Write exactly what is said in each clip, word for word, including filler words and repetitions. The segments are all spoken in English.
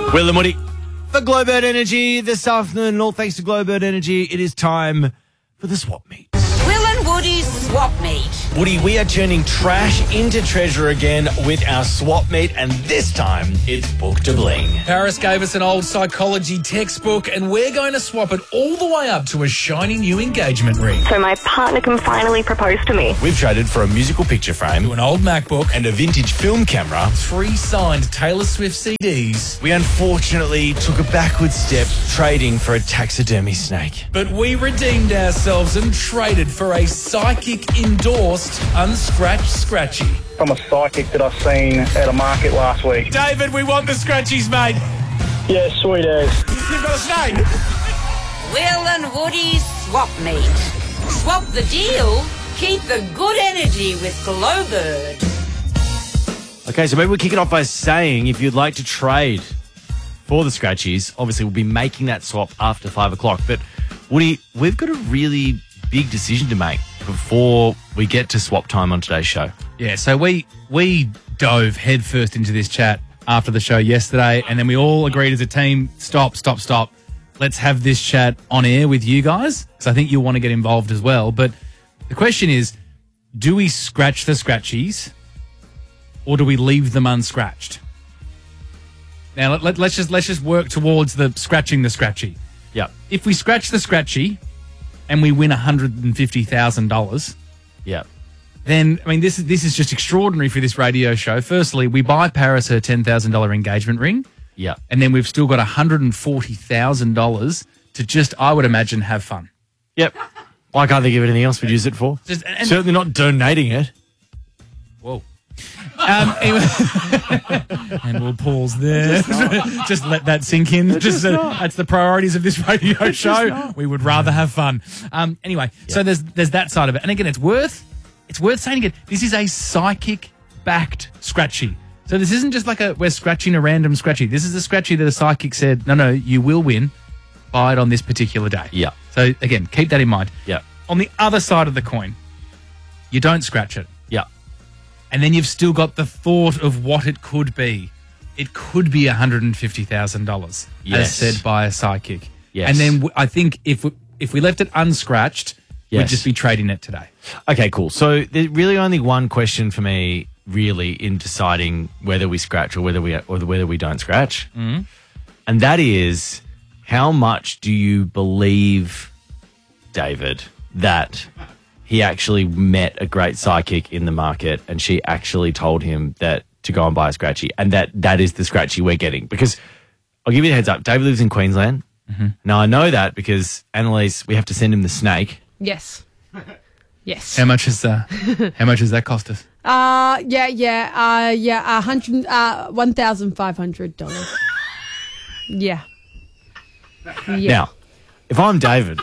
Will and Woody for Glowbird Energy this afternoon. All thanks to Glowbird Energy, it is time for the swap meet. Will and Woody's swap meet. Woody, we are turning trash into treasure again with our swap meet, and this time it's Book to Bling. Paris gave us an old psychology textbook, and we're going to swap it all the way up to a shiny new engagement ring. So my partner can finally propose to me. We've traded for a musical picture frame, To an old MacBook, and a vintage film camera. three signed Taylor Swift C Ds. We unfortunately took a backward step, trading for a taxidermy snake. But we redeemed ourselves and traded for a psychic-endorsed unscratched scratchy. From a psychic that I've seen at a market last week. David, we want the scratchies, mate. Yeah, sweet as. You've got a snake. Will and Woody's swap meet. Swap the deal. Keep the good energy with Glowbird. Okay, so maybe we'll kick it off by saying if you'd like to trade for the scratchies, obviously we'll be making that swap after five o'clock. But Woody, we've got a really big decision to make before we get to swap time on today's show. Yeah, so we we dove headfirst into this chat after the show yesterday, and then we all agreed as a team, stop, stop, stop. Let's have this chat on air with you guys, because I think you'll want to get involved as well. But the question is, do we scratch the scratchies or do we leave them unscratched? Now, let, let, let's just let's just work towards the scratching the scratchy. Yeah. If we scratch the scratchy and we win one hundred fifty thousand dollars, Yeah. then, I mean, this is this is just extraordinary for this radio show. Firstly, we buy Paris her ten thousand dollars engagement ring. Yeah. And then we've still got one hundred forty thousand dollars to just, I would imagine, have fun. Yep. Why can't they give it anything else we'd use it for? Just, and, Certainly not donating it. Whoa. Um, anyway, and we'll pause there. Just let that sink in. Just uh, that's the priorities of this radio show. We would rather have fun. Um, anyway, yeah. so there's there's that side of it, and again, it's worth it's worth saying again. This is a psychic backed scratchy. So this isn't just like a we're scratching a random scratchy. This is a scratchy that a psychic said, no, no, you will win. Buy it on this particular day. Yeah. So again, keep that in mind. Yeah. On the other side of the coin, you don't scratch it. Yeah. And then you've still got the thought of what it could be. It could be one hundred fifty thousand dollars, Yes. as said by a psychic. Yes. And then w- I think if we, if we left it unscratched, Yes. we'd just be trading it today. Okay, cool. So there's really only one question for me, really, in deciding whether we scratch or whether we or whether we don't scratch, mm-hmm. and that is, how much do you believe, David, that he actually met a great psychic in the market and she actually told him that to go and buy a scratchy, and that that is the scratchy we're getting? Because I'll give you a heads up. David lives in Queensland. Mm-hmm. Now, I know that because Annalise, we have to send him the snake. Yes. Yes. How much is uh, how much does that cost us? Uh yeah, yeah, uh yeah, a hundred uh one thousand five hundred dollars. Yeah. Yeah. Now, if I'm David,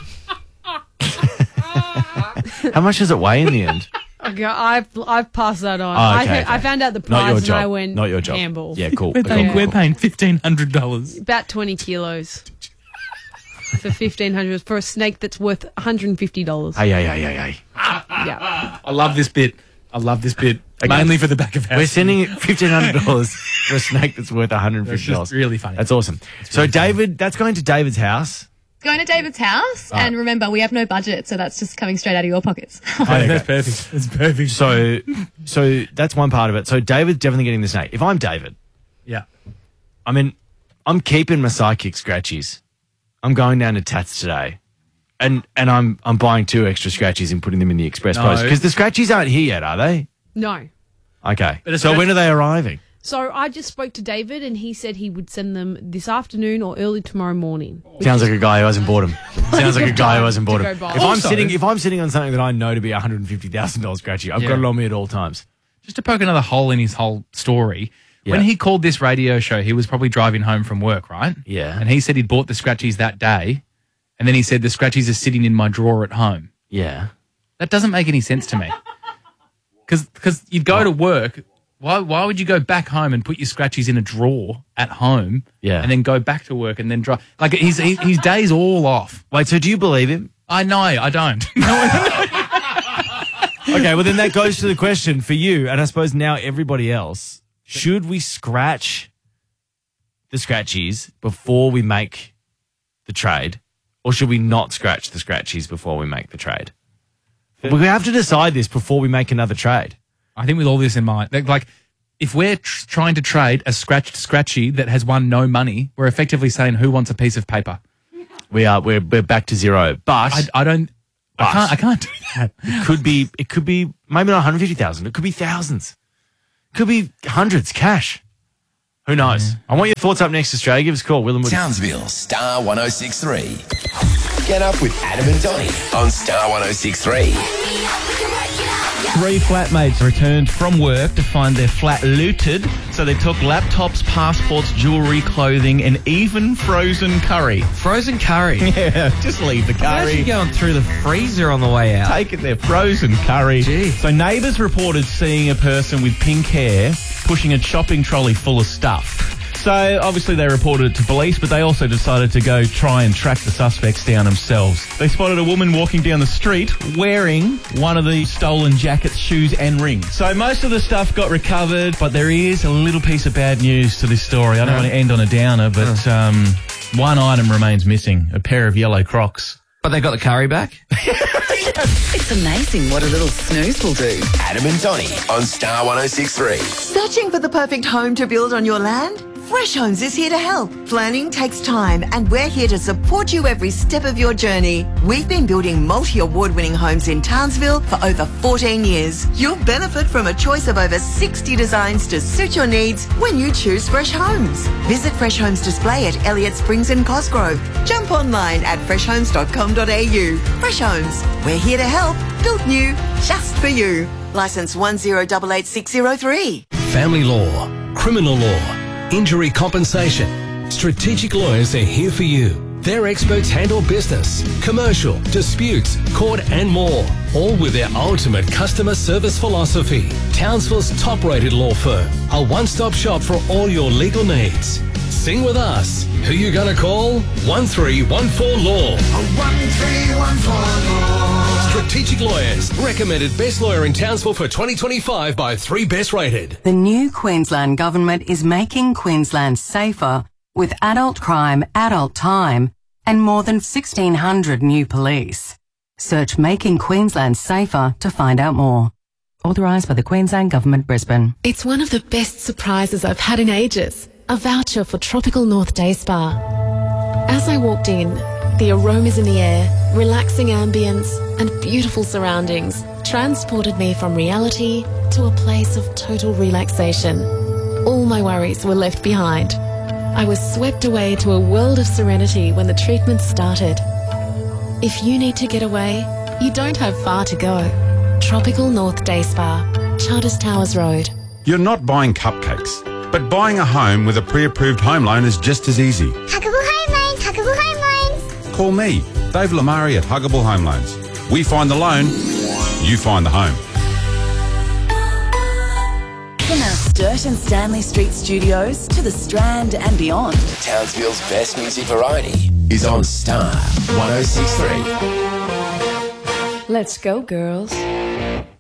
how much does it weigh in the end? Okay, I've I've passed that on. Oh, okay, I, okay. I found out the Not your price and job. I went Not your job. handball. Yeah, cool. We're Okay, paying, cool, we're cool. paying fifteen hundred dollars. About twenty kilos for fifteen hundred for a snake that's worth one hundred fifty dollars. Hey, hey, hey, hey, hey. Yeah. I love this bit. I love this bit. Mainly for the back of house. We're sending fifteen hundred dollars for a snake that's worth one hundred fifty dollars. That's just really funny. That's awesome. So, really David, that's going to David's house. Going to David's house, Right. and remember, we have no budget, so that's just coming straight out of your pockets. Oh, that's perfect. That's perfect. So, so that's one part of it. So, David's definitely getting the snake. If I'm David, Yeah. I mean, I'm keeping my psychic scratchies. I'm going down to Tats today, and and I'm I'm buying two extra scratchies and putting them in the express No. post because the scratchies aren't here yet, are they? No. Okay. But a So scratch- when are they arriving? So I just spoke to David and he said he would send them this afternoon or early tomorrow morning. Sounds like a guy who hasn't bought them. Sounds like a guy who hasn't bought To them. go buy. If I'm Also- sitting, if I'm sitting on something that I know to be a hundred and fifty thousand dollars scratchy, I've Yeah. got it on me at all times. Just to poke another hole in his whole story, when Yeah. he called this radio show, he was probably driving home from work, right? Yeah. And he said he'd bought the scratchies that day, and then he said the scratchies are sitting in my drawer at home. Yeah. That doesn't make any sense to me. Because you'd go to work. Why Why would you go back home and put your scratchies in a drawer at home? Yeah. And then go back to work and then drive? Like his his, his day's all off. Wait, so do you believe him? I know. I don't. Okay, well then that goes to the question for you, and I suppose now everybody else: should we scratch the scratchies before we make the trade, or should we not scratch the scratchies before we make the trade? We have to decide this before we make another trade. I think with all this in mind, like, like if we're tr- trying to trade a scratched scratchy that has won no money, we're effectively saying who wants a piece of paper. We are. We're we're back to zero. But I, I don't. But I can't. I can't do that. It could be. It could be maybe not one hundred fifty thousand. It could be thousands. It could be hundreds cash. Who knows? Yeah. I want your thoughts up next, Australia. Give us a call. Willem Wood. Townsville, Star one oh six three. Get up with Adam and Donnie on Star one oh six three. Three flatmates returned from work to find their flat looted, so they took laptops, passports, jewellery, clothing, and even frozen curry. Frozen curry? Yeah, just leave the curry. Imagine going through the freezer on the way out. Take it there, frozen curry. Gee. So neighbours reported seeing a person with pink hair pushing a shopping trolley full of stuff. So obviously they reported it to police, but they also decided to go try and track the suspects down themselves. They spotted a woman walking down the street wearing one of the stolen jackets, shoes and rings. So most of the stuff got recovered, but there is a little piece of bad news to this story. I don't No. want to end on a downer, but um, one item remains missing, a pair of yellow Crocs. But they got the curry back? It's amazing what a little snooze will do. Adam and Donnie on Star one oh six three. Searching for the perfect home to build on your land? Fresh Homes is here to help. Planning takes time, and we're here to support you every step of your journey. We've been building multi-award-winning homes in Townsville for over fourteen years. You'll benefit from a choice of over sixty designs to suit your needs when you choose Fresh Homes. Visit Fresh Homes Display at Elliott Springs and Cosgrove. Jump online at fresh homes dot com dot a u. Fresh Homes, we're here to help. Built new, just for you. Licence one zero eight eight six zero three. Family law, criminal law, injury compensation. Strategic Lawyers are here for you. Their experts handle business, commercial, disputes, court and more, all with their ultimate customer service philosophy. Townsville's top-rated law firm, a one-stop shop for all your legal needs. Sing with us. Who you gonna call? one three one four law. one three one four law. Strategic Lawyers, recommended best lawyer in Townsville for twenty twenty-five by three Best Rated. The new Queensland Government is making Queensland safer with adult crime, adult time, and more than sixteen hundred new police. Search Making Queensland Safer to find out more. Authorised by the Queensland Government, Brisbane. It's one of the best surprises I've had in ages. A voucher for Tropical North Day Spa. As I walked in, the aromas in the air, relaxing ambience, and beautiful surroundings transported me from reality to a place of total relaxation. All my worries were left behind. I was swept away to a world of serenity when the treatment started. If you need to get away, you don't have far to go. Tropical North Day Spa, Charters Towers Road. You're not buying cupcakes, but buying a home with a pre-approved home loan is just as easy. Huggable Home Loans, Huggable Home Loans. Call me, Dave Lamari at Huggable Home Loans. We find the loan, you find the home. From our Sturt and Stanley Street studios to the Strand and beyond. Townsville's best music variety is on Star one oh six three. Let's go, girls.